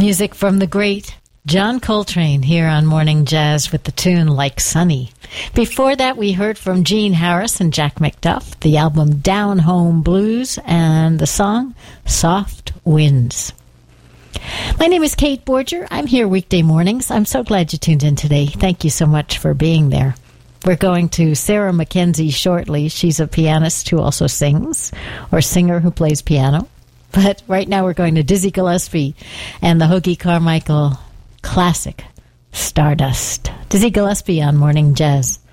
Music from the great John Coltrane here on Morning Jazz with the tune Like Sunny. Before that, we heard from Gene Harris and Jack McDuff, the album Down Home Blues, and the song Soft Winds. My name is Kate Borger. I'm here weekday mornings. I'm so glad you tuned in today. Thank you so much for being there. We're going to Sarah McKenzie shortly. She's a pianist who also sings, or singer who plays piano. But right now we're going to Dizzy Gillespie and the Hoagy Carmichael classic, Stardust. Dizzy Gillespie on Morning Jazz.